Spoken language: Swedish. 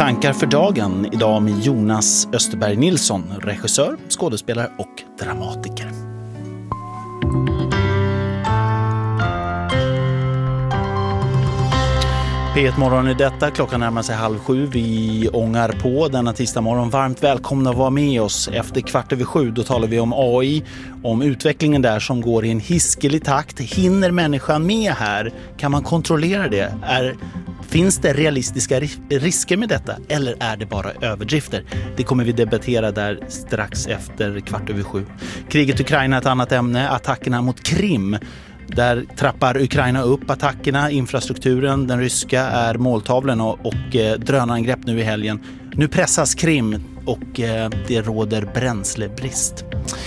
Tankar för dagen idag med Jonas Österberg Nilsson, regissör, skådespelare och dramatiker. P1 morgon är detta, klockan närmar sig 6:30. Vi ångar på denna tisdag morgon. Varmt välkomna att vara med oss. Efter 6:15 då talar vi om AI, om utvecklingen där som går i en hiskelig takt. Hinner människan med här? Kan man kontrollera det? Finns det realistiska risker med detta eller är det bara överdrifter? Det kommer vi debattera där strax efter 6:15. Kriget i Ukraina är ett annat ämne. Attackerna mot Krim. Där trappar Ukraina upp attackerna, infrastrukturen, den ryska är måltavlen och drönarangrepp nu i helgen. Nu pressas Krim och det råder bränslebrist.